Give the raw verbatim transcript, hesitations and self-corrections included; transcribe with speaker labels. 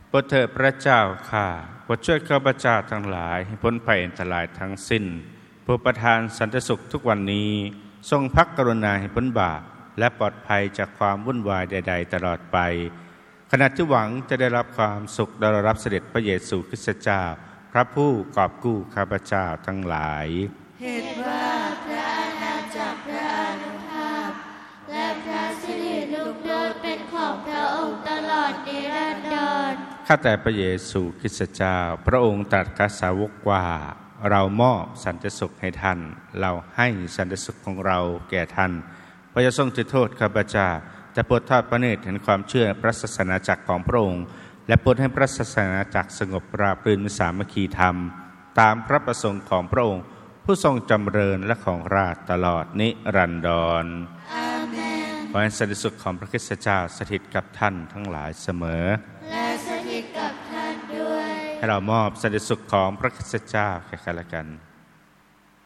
Speaker 1: โปรดเถิดพระเจ้าข้าโปรดช่วยข้าพเจ้าทั้งหลายให้พ้นภัยอันตรายทั้งสิ้นโปรดประทานสันติสุขทุกวันนี้ทรงพระกรุณาให้พ้นบาปและปลอดภัยจากความวุ่นวายใดๆตลอดไปขณะที่หวังจะได้รับความสุขได้รับเสด็จพระเยซูคริสต์เจ้าพระผู้กอบกู้ข้าพเจ้าทั้งหลาย
Speaker 2: เหตุว่าพระอาณาจักรพระอานุภาพและพระสิริรุ่งโรจน์เป็นของพระองค์ตลอดนิรันดร
Speaker 1: ข้าแต่พระเยซูคริสต์เจ้าพระองค์ตรัสกับสาวกว่าเรามอบสันติสุขให้ท่านเราให้สันติสุขของเราแก่ท่านพระเจ้าทรงถือโทษข้าพเจ้าแต่โปรดทอดพระเนตรเห็นความเชื่อพระศาสนาจักรของพระองค์และโปรดให้พระศาสนาจักรสงบราบรื่นมีสามัคคีธรรมตามพระประสงค์ของพระองค์ผู้ทรงจำเริญและของราชตลอดนิรันดร
Speaker 2: อาเมน
Speaker 1: ขอให้สันติสุขของพระคริสต์เจ้าสถิตกับท่านทั้งหลายเสมอ
Speaker 2: และสถิตกับท่านด้วย
Speaker 1: ให้เรามอบสันติสุขของพระคริสต์เจ้าแก่กันและกัน